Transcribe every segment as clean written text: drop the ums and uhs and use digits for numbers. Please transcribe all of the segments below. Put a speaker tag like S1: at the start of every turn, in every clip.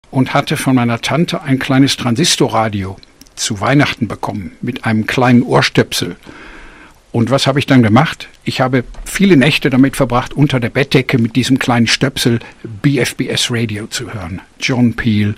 S1: und hatte von meiner Tante ein kleines Transistorradio zu Weihnachten bekommen mit einem kleinen Ohrstöpsel. Und was habe ich dann gemacht? Ich habe viele Nächte damit verbracht, unter der Bettdecke mit diesem kleinen Stöpsel BFBS Radio zu hören. John Peel,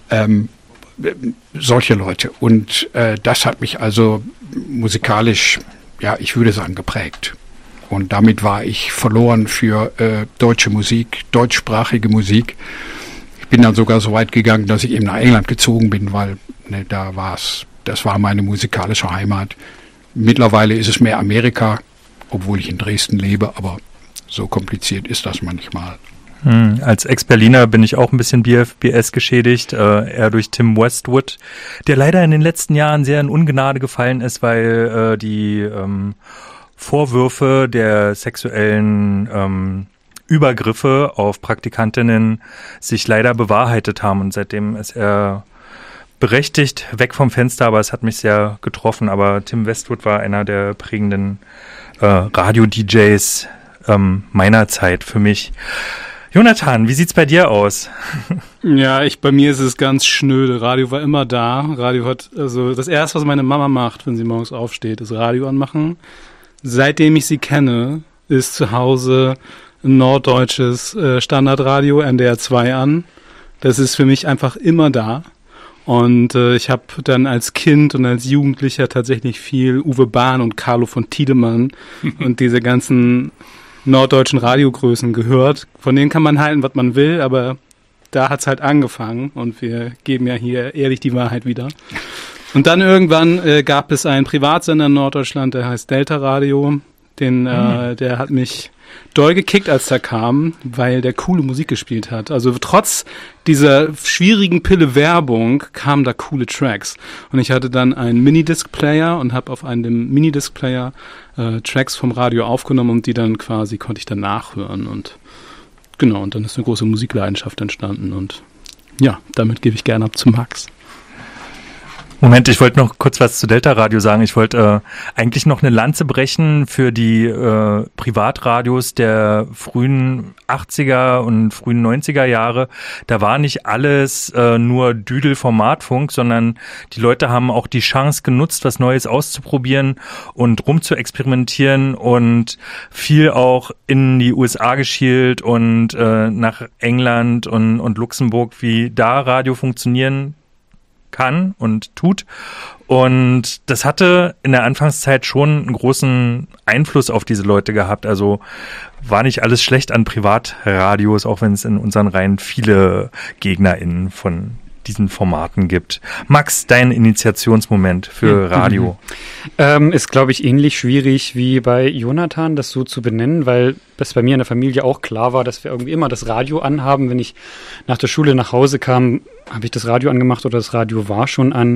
S1: solche Leute. Und das hat mich also musikalisch, ja, ich würde sagen, geprägt. Und damit war ich verloren für deutsche Musik, deutschsprachige Musik. Ich bin dann sogar so weit gegangen, dass ich eben nach England gezogen bin, weil das war meine musikalische Heimat. Mittlerweile ist es mehr Amerika, obwohl ich in Dresden lebe, aber so kompliziert ist das manchmal.
S2: Als Ex-Berliner bin ich auch ein bisschen BFBS geschädigt, eher durch Tim Westwood, der leider in den letzten Jahren sehr in Ungnade gefallen ist, weil die Vorwürfe der sexuellen Übergriffe auf Praktikantinnen sich leider bewahrheitet haben und seitdem ist er berechtigt weg vom Fenster, aber es hat mich sehr getroffen. Aber Tim Westwood war einer der prägenden Radio-DJs meiner Zeit für mich. Jonathan, wie sieht's bei dir aus?
S3: Ja, bei mir ist es ganz schnöde. Radio war immer da. Radio hat, also das Erste, was meine Mama macht, wenn sie morgens aufsteht, ist Radio anmachen. Seitdem ich sie kenne, ist zu Hause ein norddeutsches Standardradio NDR 2 an. Das ist für mich einfach immer da. Und ich habe dann als Kind und als Jugendlicher tatsächlich viel Uwe Bahn und Carlo von Tiedemann und diese ganzen norddeutschen Radiogrößen gehört. Von denen kann man halten, was man will, aber da hat's halt angefangen und wir geben ja hier ehrlich die Wahrheit wieder. Und dann irgendwann gab es einen Privatsender in Norddeutschland, der heißt Delta Radio. Der hat mich doll gekickt, als der kam, weil der coole Musik gespielt hat. Also trotz dieser schwierigen Pille Werbung kamen da coole Tracks. Und ich hatte dann einen Minidisc-Player und habe auf einem Minidisc-Player Tracks vom Radio aufgenommen und die dann konnte ich dann nachhören. Und genau, und dann ist eine große Musikleidenschaft entstanden. Und ja, damit gebe ich gerne ab zu Max.
S2: Moment, ich wollte noch kurz was zu Delta Radio sagen. Ich wollte eigentlich noch eine Lanze brechen für die Privatradios der frühen 80er und frühen 90er Jahre. Da war nicht alles nur Düdel-Formatfunk, sondern die Leute haben auch die Chance genutzt, was Neues auszuprobieren und rumzuexperimentieren und viel auch in die USA geschielt und nach England und Luxemburg, wie da Radio funktionieren kann und tut. Und das hatte in der Anfangszeit schon einen großen Einfluss auf diese Leute gehabt. Also war nicht alles schlecht an Privatradios, auch wenn es in unseren Reihen viele GegnerInnen von diesen Formaten gibt. Max, dein Initiationsmoment für Radio?
S4: Ist, glaube ich, ähnlich schwierig wie bei Jonathan, das so zu benennen, weil das bei mir in der Familie auch klar war, dass wir irgendwie immer das Radio anhaben. Wenn ich nach der Schule nach Hause kam, habe ich das Radio angemacht oder das Radio war schon an.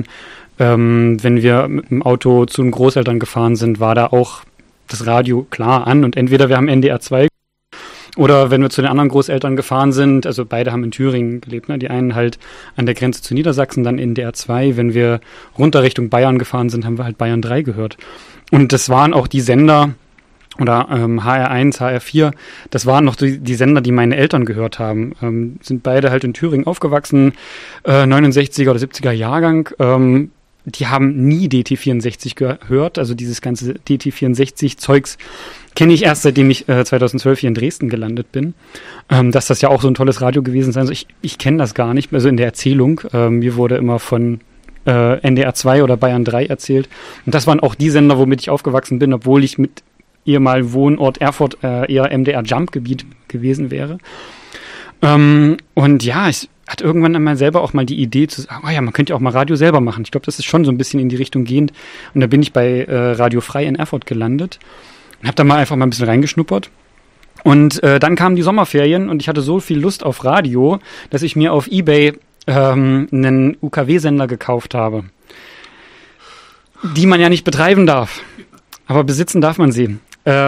S4: Wenn wir mit dem Auto zu den Großeltern gefahren sind, war da auch das Radio klar an und entweder wir haben NDR 2 oder wenn wir zu den anderen Großeltern gefahren sind, also beide haben in Thüringen gelebt, ne? Die einen halt an der Grenze zu Niedersachsen, dann NDR 2. Wenn wir runter Richtung Bayern gefahren sind, haben wir halt Bayern 3 gehört. Und das waren auch die Sender, oder HR1, HR4, das waren noch die Sender, die meine Eltern gehört haben. Sind beide halt in Thüringen aufgewachsen, 69er oder 70er Jahrgang. Die haben nie DT64 gehört, also dieses ganze DT64-Zeugs kenne ich erst, seitdem ich 2012 hier in Dresden gelandet bin. Dass das ja auch so ein tolles Radio gewesen sein soll. Ich kenne das gar nicht, also in der Erzählung. Mir wurde immer von NDR 2 oder Bayern 3 erzählt. Und das waren auch die Sender, womit ich aufgewachsen bin, obwohl ich mit ehemaligen Wohnort Erfurt eher MDR-Jump-Gebiet gewesen wäre. Und ja, ich hatte irgendwann einmal selber auch mal die Idee zu sagen, oh ja, man könnte ja auch mal Radio selber machen. Ich glaube, das ist schon so ein bisschen in die Richtung gehend. Und da bin ich bei Radio Frei in Erfurt gelandet und habe da mal einfach mal ein bisschen reingeschnuppert. Und dann kamen die Sommerferien und ich hatte so viel Lust auf Radio, dass ich mir auf eBay einen UKW-Sender gekauft habe, die man ja nicht betreiben darf. Aber besitzen darf man sie.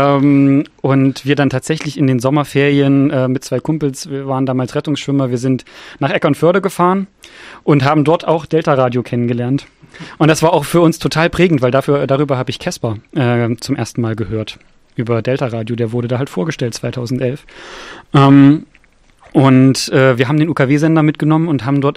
S4: Und wir dann tatsächlich in den Sommerferien mit zwei Kumpels, wir waren damals Rettungsschwimmer, wir sind nach Eckernförde gefahren und haben dort auch Delta Radio kennengelernt. Und das war auch für uns total prägend, weil darüber habe ich Casper zum ersten Mal gehört. Über Delta Radio, der wurde da halt vorgestellt 2011. Und wir haben den UKW-Sender mitgenommen und haben dort